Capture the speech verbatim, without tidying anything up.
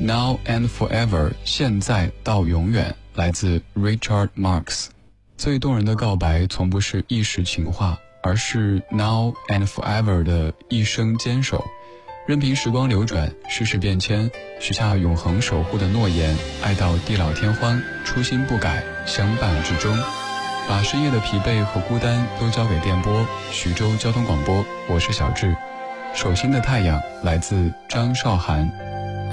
Now and Forever 现在到永远，来自 Richard Marx。 最动人的告白从不是一时情话，而是 Now and Forever 的一生坚守。任凭时光流转，世事变迁，许下永恒守护的诺言，爱到地老天荒，初心不改，相伴至终。把深夜的疲惫和孤单都交给电波，徐州交通广播，我是小智。手心的太阳来自张韶涵。